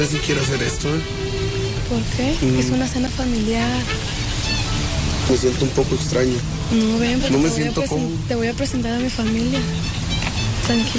No sé si quiero hacer esto, ¿eh? ¿Por qué? Es una cena familiar. Me siento un poco extraño. No, ven, porque No me siento cómodo. te voy a presentar a mi familia. Tranquilo.